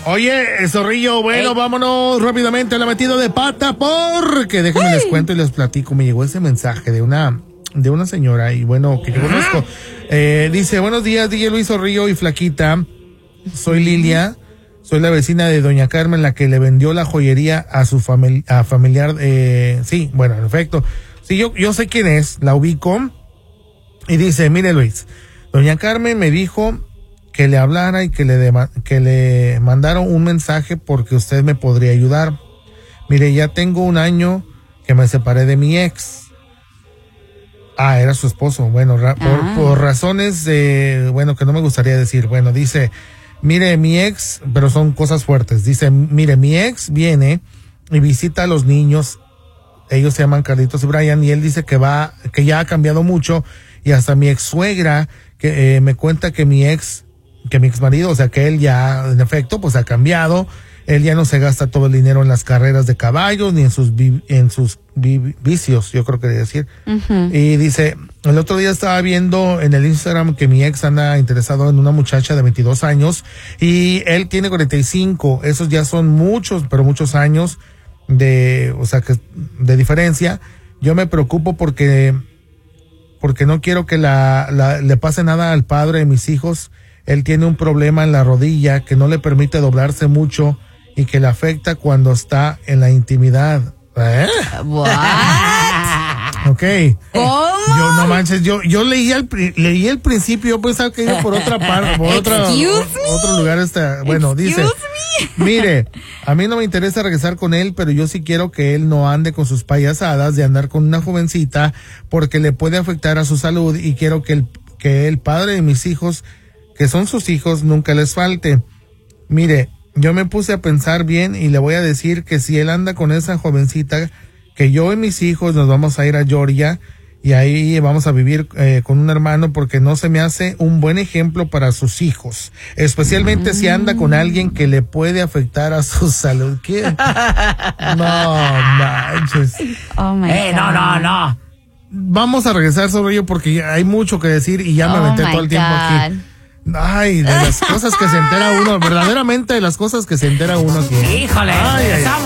Oye, Zorrillo, bueno, vámonos rápidamente a la metida de pata porque déjenme les cuento y les platico. Me llegó ese mensaje de una señora y bueno, que yo conozco. Dice, buenos días, DJ Luis Zorrillo y Flaquita. Soy Lilia. Soy la vecina de doña Carmen, la que le vendió la joyería a su familiar. Sí, bueno, en efecto. Sí, yo sé quién es, la ubico. Y dice, mire Luis, doña Carmen me dijo que le hablara y que le mandara un mensaje porque usted me podría ayudar. Mire, ya tengo 1 año que me separé de mi ex. Ah, era su esposo. Bueno, por razones que no me gustaría decir. Bueno, dice, mire, mi ex, pero son cosas fuertes. Dice, mire, mi ex viene y visita a los niños. Ellos se llaman Carlitos y Brian y él dice que ya ha cambiado mucho y hasta mi ex suegra que me cuenta que mi ex marido, o sea que él ya en efecto pues ha cambiado. Él ya no se gasta todo el dinero en las carreras de caballos ni en sus vicios, yo creo que decir. Uh-huh. Y dice, el otro día estaba viendo en el Instagram que mi ex anda interesado en una muchacha de 22 años y él tiene 45. Esos ya son muchos años de diferencia. Yo me preocupo porque no quiero que le pase nada al padre de mis hijos. Él tiene un problema en la rodilla que no le permite doblarse mucho y que le afecta cuando está en la intimidad. What? Okay. ¿Cómo? Yo no manches, yo leí el principio, yo pensaba que iba por otra parte, por otro lugar. Dice, mire, a mí no me interesa regresar con él, pero yo sí quiero que él no ande con sus payasadas de andar con una jovencita porque le puede afectar a su salud y quiero que el padre de mis hijos, que son sus hijos, nunca les falte. Mire, yo me puse a pensar bien y le voy a decir que si él anda con esa jovencita, que yo y mis hijos nos vamos a ir a Georgia y ahí vamos a vivir con un hermano porque no se me hace un buen ejemplo para sus hijos, especialmente si anda con alguien que le puede afectar a su salud. ¿Qué? No manches. Oh my God. No. Vamos a regresar sobre ello porque hay mucho que decir y ya me aventé todo el tiempo aquí. Ay, de las cosas que se entera uno, verdaderamente de las cosas que se entera uno aquí. Híjole,